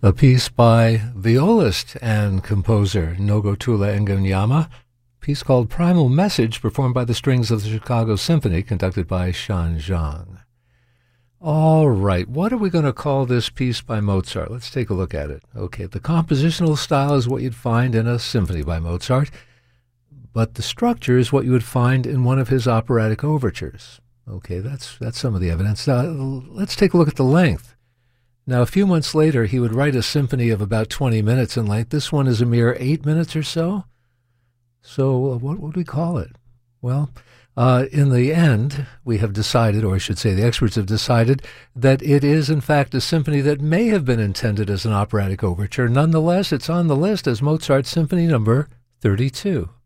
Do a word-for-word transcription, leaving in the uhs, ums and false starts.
A piece by violist and composer Nogotula Ngonyama, a piece called Primal Message, performed by the strings of the Chicago Symphony, conducted by Shan Zhang. All right, what are we going to call this piece by Mozart? Let's take a look at it. Okay, the compositional style is what you'd find in a symphony by Mozart, but the structure is what you would find in one of his operatic overtures. Okay, that's that's some of the evidence. Now, let's take a look at the length. Now, a few months later, he would write a symphony of about twenty minutes in length. This one is a mere eight minutes or so. So uh, what would we call it? Well, uh, in the end, we have decided, or I should say the experts have decided, that it is, in fact, a symphony that may have been intended as an operatic overture. Nonetheless, it's on the list as Mozart's Symphony Number thirty-two.